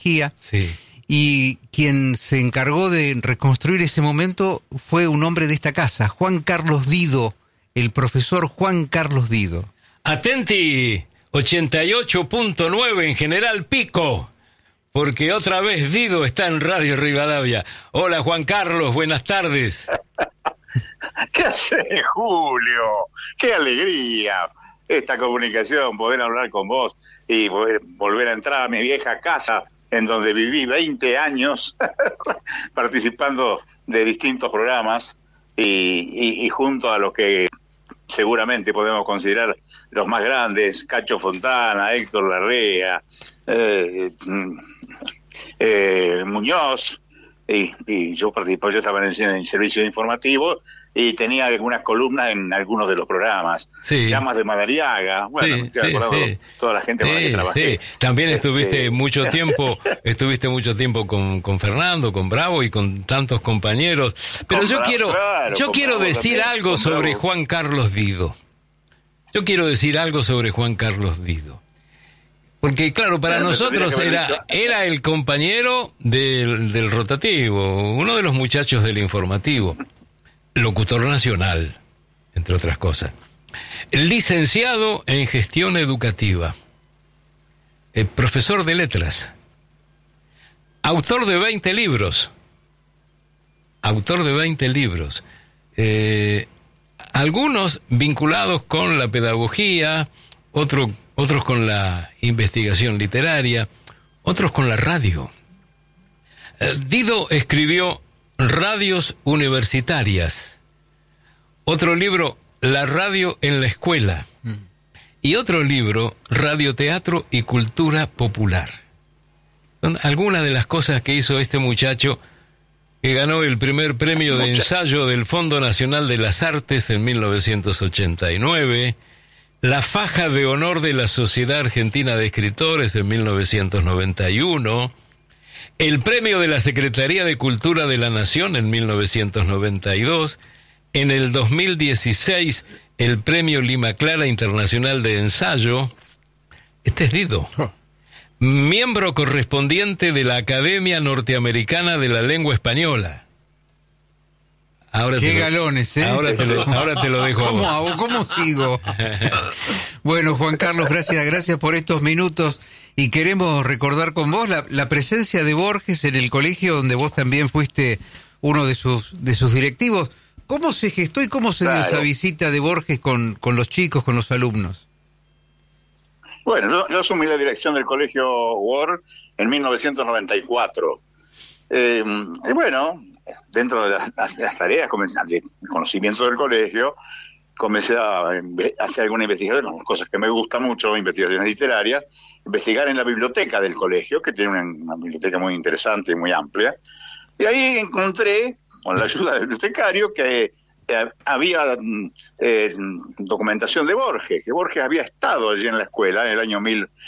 Sí. Y quien se encargó de reconstruir ese momento fue un hombre de esta casa, Juan Carlos Dido, el profesor Juan Carlos Dido. Atenti, 88.9 en General Pico, porque otra vez Dido está en Radio Rivadavia. Hola Juan Carlos, buenas tardes. ¿Qué haces, Julio? ¡Qué alegría! Esta comunicación, poder hablar con vos y poder volver a entrar a mi vieja casa, en donde viví 20 años participando de distintos programas y junto a los que seguramente podemos considerar los más grandes, Cacho Fontana, Héctor Larrea, Muñoz, y yo participaba, yo estaba en el servicio informativo y tenía algunas columnas en algunos de los programas. Sí. Llamas de Madariaga, bueno, sí. Toda la gente con la que trabajé. Sí. También estuviste mucho tiempo con Fernando, con Bravo y con tantos compañeros. Pero yo quiero decir algo sobre Juan Carlos Dido. Porque claro, para nosotros era el compañero del rotativo, uno de los muchachos del informativo, locutor nacional, entre otras cosas. Licenciado en gestión educativa, profesor de letras, autor de 20 libros, algunos vinculados con la pedagogía, otros con la investigación literaria, otros con la radio. Dido escribió Radios Universitarias, otro libro, La radio en la escuela, y otro libro, Radioteatro y Cultura Popular. Son algunas de las cosas que hizo este muchacho que ganó el primer premio de ensayo del Fondo Nacional de las Artes en 1989, la faja de honor de la Sociedad Argentina de Escritores en 1991, el premio de la Secretaría de Cultura de la Nación en 1992, en el 2016 el premio Lima Clara Internacional de Ensayo. Este es Dido. Miembro correspondiente de la Academia Norteamericana de la Lengua Española. Qué galones, ¿eh? Ahora te lo dejo a vos. ¿Cómo sigo? Bueno, Juan Carlos, gracias por estos minutos. Y queremos recordar con vos la presencia de Borges en el colegio donde vos también fuiste uno de sus directivos. ¿Cómo se gestó y cómo se dio esa visita de Borges con los chicos, con los alumnos? Bueno, yo asumí la dirección del colegio Ward en 1994. Y bueno, dentro de las tareas de conocimiento del colegio, comencé a hacer alguna investigación, cosas que me gustan mucho, investigaciones literarias, investigar en la biblioteca del colegio, que tiene una biblioteca muy interesante y muy amplia, y ahí encontré, con la ayuda del bibliotecario, que había documentación de Borges, que Borges había estado allí en la escuela en el año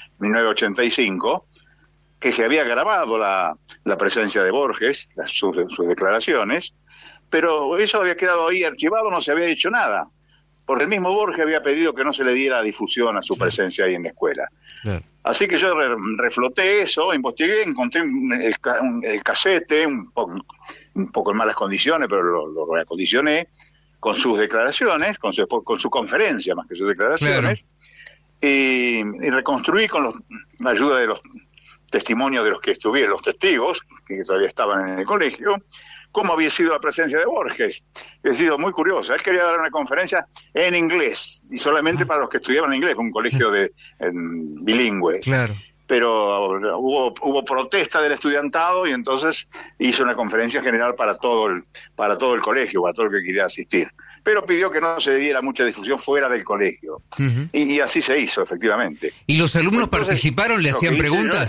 1985, que se había grabado la presencia de Borges, sus declaraciones, pero eso había quedado ahí archivado, no se había dicho nada, porque el mismo Borges había pedido que no se le diera difusión a su presencia ahí en la escuela. Claro. Así que yo refloté eso, investigué, encontré el casete, un poco en malas condiciones, pero lo reacondicioné, con sus declaraciones, con su conferencia, más que sus declaraciones, claro. y reconstruí con la ayuda de los testimonios de los que estuvieron, los testigos, que todavía estaban en el colegio, cómo había sido la presencia de Borges. Ha sido muy curiosa. Él quería dar una conferencia en inglés, y solamente para los que estudiaban inglés, un colegio bilingüe. Claro. Pero hubo protesta del estudiantado y entonces hizo una conferencia general para todo el colegio, para todo el que quería asistir. Pero pidió que no se le diera mucha difusión fuera del colegio. Uh-huh. Y así se hizo, efectivamente. ¿Y los alumnos participaron? ¿Le hacían preguntas?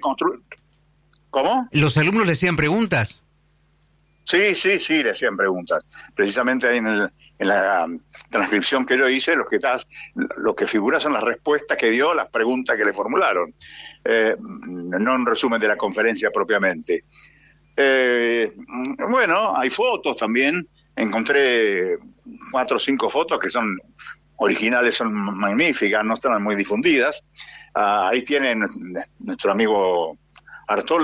¿Cómo? ¿Los alumnos le hacían preguntas? Sí, le hacían preguntas. Precisamente ahí en la transcripción que yo hice, lo que figura son las respuestas que dio, las preguntas que le formularon. No un resumen de la conferencia propiamente. Bueno, hay fotos también. Encontré 4 o 5 fotos que son originales, son magníficas, no están muy difundidas. Ahí tienen nuestro amigo Artaud